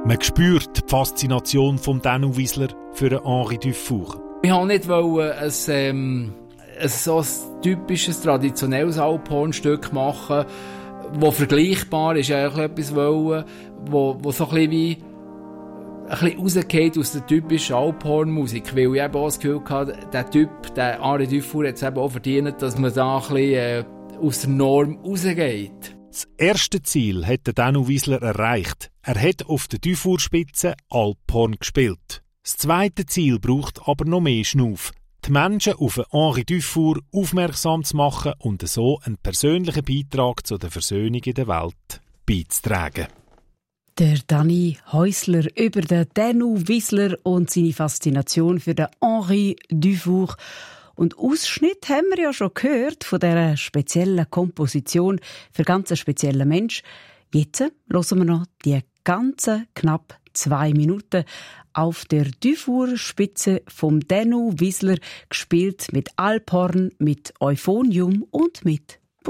Man spürt die Faszination von Danu Wiesler für Henri Dufour. Ich wollte nicht ein typisches, traditionelles Alphornstück machen, das vergleichbar ist. Ich wollte etwas, wo so ein bisschen wie ein bisschen rausgeht aus der typischen Alphornmusik, weil ich eben auch das Gefühl hatte, der Henri Dufour hat es eben auch verdient, dass man da ein bisschen aus der Norm rausgeht. Das erste Ziel hat Danu Wiesler erreicht. Er hat auf der Dufour-Spitze Alphorn gespielt. Das zweite Ziel braucht aber noch mehr Schnuff. Die Menschen auf Henri Dufour aufmerksam zu machen und so einen persönlichen Beitrag zu der Versöhnung in der Welt beizutragen. Der Dani Häusler über den Danu Wiesler und seine Faszination für den Henri Dufour. Und Ausschnitt haben wir ja schon gehört von dieser speziellen Komposition für ganz einen speziellen Mensch. Jetzt hören wir noch die ganzen knapp 2 Minuten auf der Dufour-Spitze vom Danu Wiesler, gespielt mit Alphorn, mit Euphonium und mit